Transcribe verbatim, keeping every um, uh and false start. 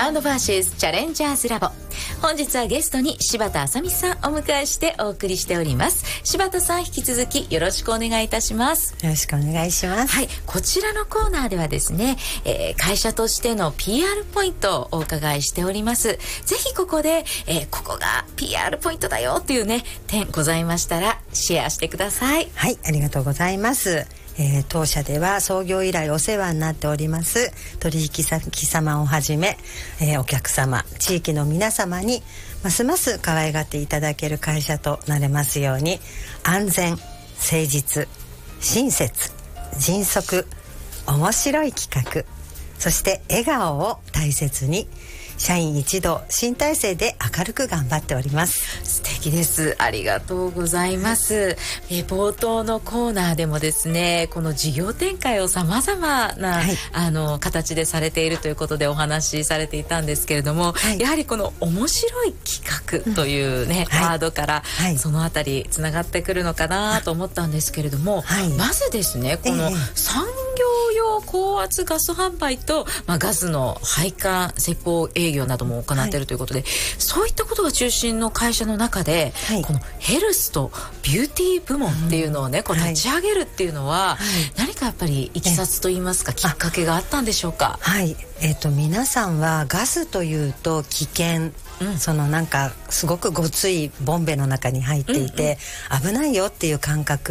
ラウンドバーシェスチャレンジャーズラボ。本日はゲストに柴田麻美さんお迎えしてお送りしております。柴田さん、引き続きよろしくお願いいたします。 よろしくお願いします。 はい、こちらのコーナーではですね、えー、会社としての ピーアール ポイントをお伺いしております。ぜひここで、えー、ここが ピーアール ポイントだよっていうね点ございましたらシェアしてください。 はい、ありがとうございます。えー、当社では創業以来お世話になっております取引先様をはじめ、えー、お客様、地域の皆様にますます可愛がっていただける会社となれますように、安全、誠実、親切、迅速、面白い企画、そして笑顔を大切に社員一同新体制で明るく頑張っております。 素敵です。ありがとうございます。え冒頭のコーナーでもですね、この事業展開をさまざまな、はい、あの形でされているということでお話しされていたんですけれども、はい、やはりこの面白い企画というね、うん、ワードから、はい、そのあたりつながってくるのかなと思ったんですけれども、はい、まずですね、この産業用高圧ガス販売と、まあ、ガスの配管施工営業なども行っているということで、はい、そういったことが中心の会社の中で、はい、このヘルスとビューティー部門っていうのをね、うん、こう立ち上げるっていうのは、はい、何かやっぱりいきさつといいますか、きっかけがあったんでしょうか。 はい、えーと、皆さんはガスというと危険、うん、そのなんかすごくごついボンベの中に入っていて、うんうん、危ないよっていう感覚